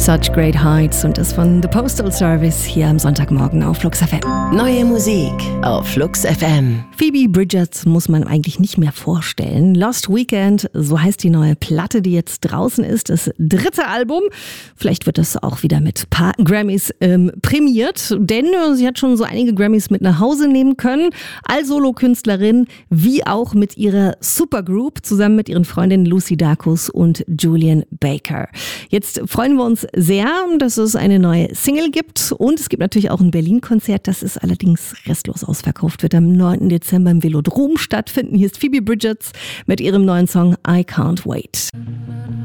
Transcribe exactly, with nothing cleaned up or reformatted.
Such Great Heights und das von The Postal Service hier am Sonntagmorgen auf Flux F M. Neue Musik auf Flux F M. Phoebe Bridgers muss man eigentlich nicht mehr vorstellen. Lost Weekend, so heißt die neue Platte, die jetzt draußen ist. Das dritte Album. Vielleicht wird das auch wieder mit ein paar Grammys ähm, prämiert, denn äh, sie hat schon so einige Grammys mit nach Hause nehmen können. Als Solokünstlerin, wie auch mit ihrer Supergroup, zusammen mit ihren Freundinnen Lucy Dacus und Julian Baker. Jetzt freuen wir uns sehr, dass es eine neue Single gibt und es gibt natürlich auch ein Berlin-Konzert, das ist allerdings restlos ausverkauft, wird am neunten Dezember im Velodrom stattfinden. Hier ist Phoebe Bridgers mit ihrem neuen Song I Can't Wait.